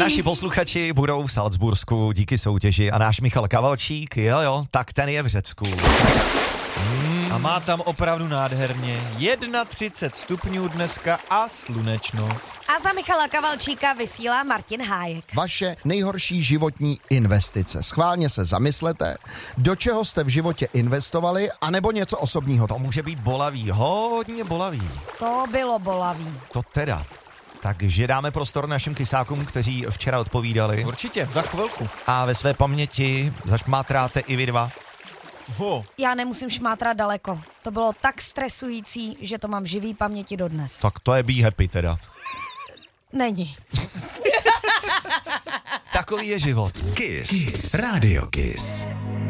Naši posluchači budou v Salzbursku díky soutěži a náš Michal Kavalčík, jo, tak ten je v Řecku. A má tam opravdu nádherně 31 stupňů dneska a slunečno. A za Michala Kavalčíka vysílá Martin Hájek. Vaše nejhorší životní investice. Schválně se zamyslete, do čeho jste v životě investovali, anebo něco osobního. To může být bolavý, hodně bolavý. To bylo bolavý. To teda. Takže dáme prostor našim kysákům, kteří včera odpovídali. Určitě, za chvilku. A ve své paměti zašmátráte i vy dva. Já nemusím šmátrat daleko. To bylo tak stresující, že to mám v živý paměti dodnes. Tak to je be happy teda. Není. Takový je život. Kiss. Radio Kiss.